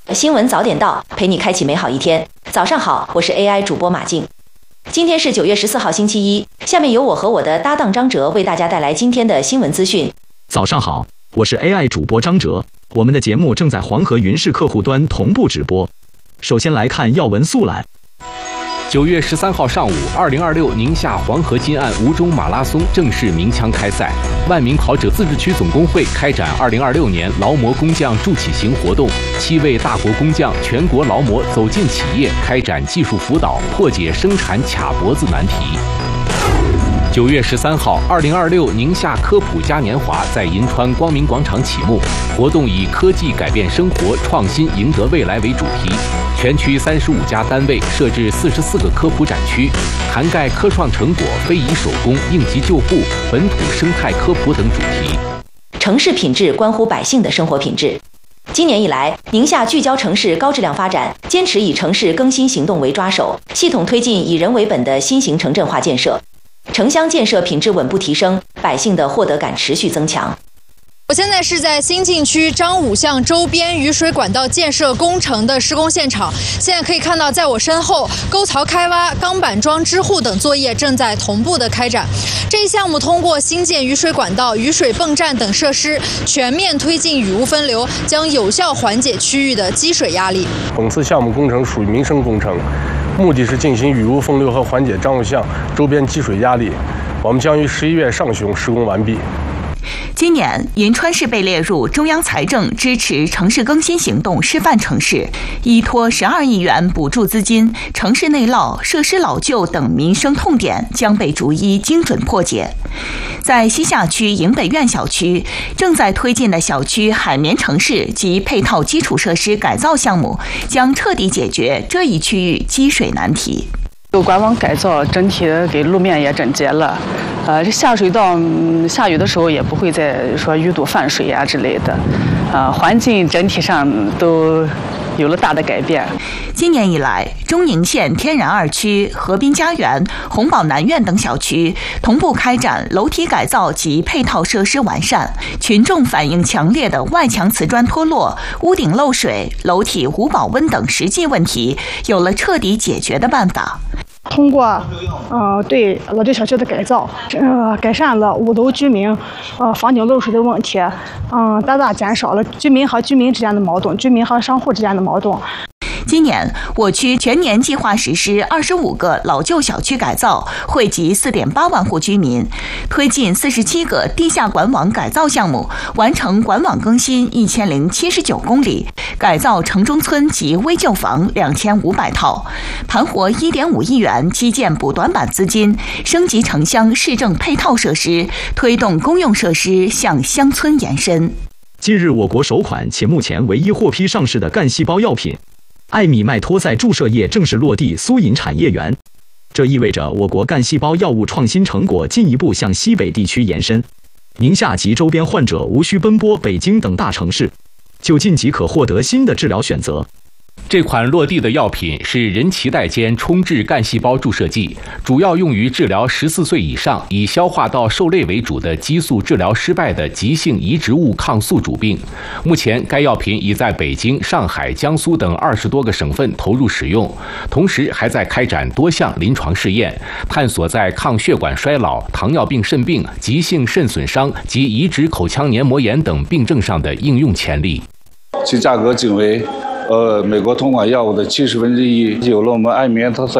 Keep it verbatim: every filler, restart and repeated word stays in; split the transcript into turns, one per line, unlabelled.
新闻早点到，陪你开启美好一天。早上好，我是 A I 主播马静。今天是九月十四号星期一，下面由我和我的搭档张哲为大家带来今天的新闻资讯。
早上好，我是 A I 主播张哲，我们的节目正在黄河云视客户端同步直播。首先来看要闻速览。
九月十三号上午，二零二六宁夏黄河金岸吴中马拉松正式鸣枪开赛。万名跑者自治区总工会开展二零二六年劳模工匠助起行活动，七位大国工匠、全国劳模走进企业，开展技术辅导，破解生产卡脖子难题。九月十三号，二零二六宁夏科普嘉年华在银川光明广场启幕。活动以科技改变生活，创新赢得未来为主题。全区三十五家单位设置四十四个科普展区，涵盖科创成果、非遗手工、应急救护、本土生态科普等主题。
城市品质关乎百姓的生活品质。今年以来，宁夏聚焦城市高质量发展，坚持以城市更新行动为抓手，系统推进以人为本的新型城镇化建设。城乡建设品质稳步提升，百姓的获得感持续增强。
我现在是在新晋区张武巷周边雨水管道建设工程的施工现场，现在可以看到，在我身后，沟槽开挖、钢板桩支护等作业正在同步的开展。这一项目通过新建雨水管道、雨水泵站等设施，全面推进雨污分流，将有效缓解区域的积水压力。
本次项目工程属于民生工程，目的是进行雨污分流和缓解张武巷周边积水压力。我们将于十一月上旬施工完毕。
今年，银川市被列入中央财政支持城市更新行动示范城市，依托十二亿元补助资金，城市内涝、设施老旧等民生痛点将被逐一精准破解。在西夏区营北苑小区，正在推进的小区海绵城市及配套基础设施改造项目，将彻底解决这一区域积水难题。
有管网改造，整体给路面也整洁了。呃，这下水道、嗯、下雨的时候也不会再说淤堵泛水啊之类的。呃，环境整体上都有了大的改变。
今年以来，中宁县天然二区、河滨家园、红宝南苑等小区同步开展楼体改造及配套设施完善，群众反映强烈的外墙瓷砖脱落、屋顶漏水、楼体无保温等实际问题，有了彻底解决的办法。
通过呃对老旧小区的改造，呃改善了五楼居民呃房顶漏水的问题，嗯、呃、大大减少了居民和居民之间的矛盾，居民和商户之间的矛盾。
今年，我区全年计划实施二十五个老旧小区改造，惠及四点八万户居民，推进四十七个地下管网改造项目，完成管网更新一千零七十九公里，改造城中村及危旧房两千五百套，盘活一点五亿元基建补短板资金，升级城乡市政配套设施，推动公用设施向乡村延伸。
近日，我国首款且目前唯一获批上市的干细胞药品艾米麦托赛注射液正式落地苏银产业园，这意味着我国干细胞药物创新成果进一步向西北地区延伸。宁夏及周边患者无需奔波北京等大城市，就近即可获得新的治疗选择。
这款落地的药品是人脐带间冲质干细胞注射剂，主要用于治疗十四岁以上以消化道受累为主的激素治疗失败的急性移植物抗宿主病。目前，该药品已在北京、上海、江苏等二十多个省份投入使用，同时还在开展多项临床试验，探索在抗血管衰老、糖尿病肾病、急性肾损伤及移植口腔黏膜炎等病症上的应用潜力。
其价格仅为呃，美国同款药物的七十分之一，有了我们艾米麦托赛